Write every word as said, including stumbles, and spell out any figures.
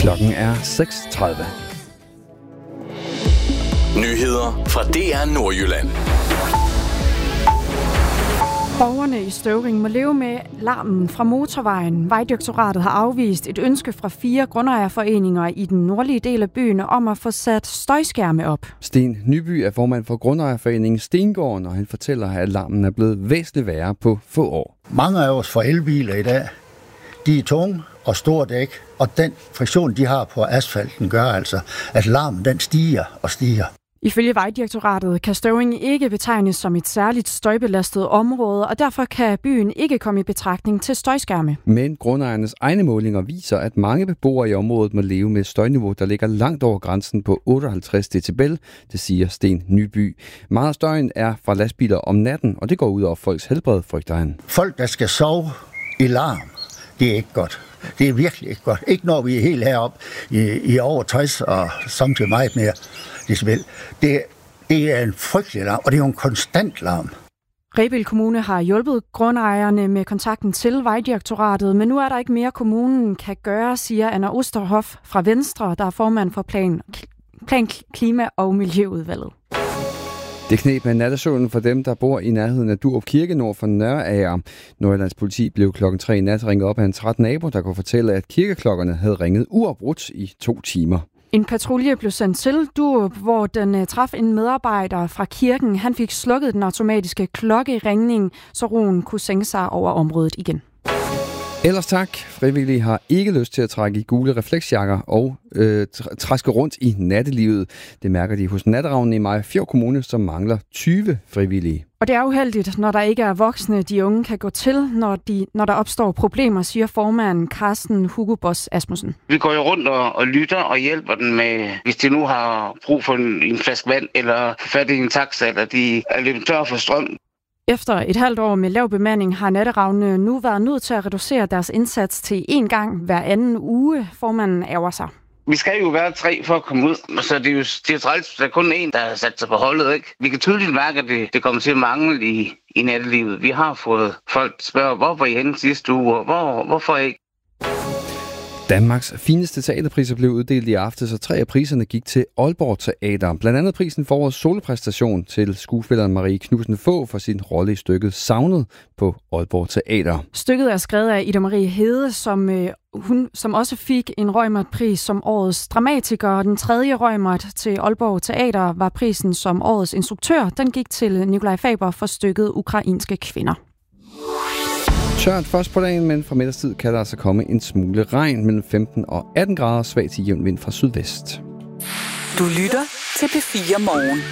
Klokken er seks tredive. Nyheder fra D R Nordjylland. Borgerne i Støvring må leve med larmen fra motorvejen. Vejdirektoratet har afvist et ønske fra fire grundejerforeninger i den nordlige del af byen om at få sat støjskærme op. Sten Nyby er formand for grundejerforeningen Stengården, og han fortæller, at larmen er blevet væsentligt værre på få år. Mange af os får elbiler i dag. De er tunge og store dæk, og den friktion, de har på asfalten, gør altså, at larmen den stiger og stiger. Ifølge Vejdirektoratet kan Støvring ikke betegnes som et særligt støjbelastet område, og derfor kan byen ikke komme i betragtning til støjskærme. Men grundejernes egne målinger viser, at mange beboere i området må leve med et støjniveau, der ligger langt over grænsen på otteoghalvtreds decibel, det siger Sten Nyby. Meget af støjen er fra lastbiler om natten, og det går ud over folks helbred, frygter han. Folk, der skal sove i larm, det er ikke godt. Det er virkelig ikke godt. Ikke når vi er helt heroppe i, i over tres og samtidig meget mere decibel. Det, det er en frygtelig larm, og det er jo en konstant larm. Rebild Kommune har hjulpet grundejerne med kontakten til Vejdirektoratet, men nu er der ikke mere, kommunen kan gøre, siger Anna Osterhoff fra Venstre, der er formand for Plan, Plan Klima- og Miljøudvalget. Det kneb med nattesøvnen for dem, der bor i nærheden af Durup Kirke nord for Nørager. Nordjyllands politi blev klokken tre i nat ringet op af en træt nabo, der kunne fortælle, at kirkeklokkerne havde ringet uafbrudt i to timer. En patrulje blev sendt til Durup, hvor den uh, traf en medarbejder fra kirken. Han fik slukket den automatiske klokkeringning, så roen kunne sænke sig over området igen. Ellers tak. Frivillige har ikke lyst til at trække i gule refleksjakker og øh, træske rundt i nattelivet. Det mærker de hos Natteravnen i Mariagerfjord Kommune, som mangler tyve frivillige. Og det er uheldigt, når der ikke er voksne, de unge kan gå til, når, de, når der opstår problemer, siger formanden Carsten Hugo Boss Asmussen. Vi går jo rundt og, og lytter og hjælper dem med, hvis de nu har brug for en, en flaske vand, eller fat i en taxa, eller de er løbet tør for strøm. Efter et halvt år med lav bemanding har Natteravnene nu været nødt til at reducere deres indsats til én gang hver anden uge. Formanden ærger sig. Vi skal jo være tre for at komme ud, så det er jo det er træls, der er kun én, der har sat sig på holdet, ikke? Vi kan tydeligt mærke, at det, det kommer til at mangle i, i nattelivet. Vi har fået folk spørge, hvor var I henne sidste uge, og hvor, hvorfor ikke? Danmarks fineste teaterpriser blev uddelt i aftes, og tre af priserne gik til Aalborg Teater. Blandt andet prisen for årets solopræstation til skuespilleren Marie Knudsen Fogh for sin rolle i stykket Savnet på Aalborg Teater. Stykket er skrevet af Ida Marie Hede, som, øh, hun, som også fik en Reumert-pris som årets dramatiker. Den tredje Reumert til Aalborg Teater var prisen som årets instruktør. Den gik til Nikolaj Faber for stykket Ukrainske kvinder. Tørt først på dagen, men fra middagstid kan der altså komme en smule regn mellem femten og atten grader, svag til jævn vind fra sydvest. Du lytter til P fire Morgen.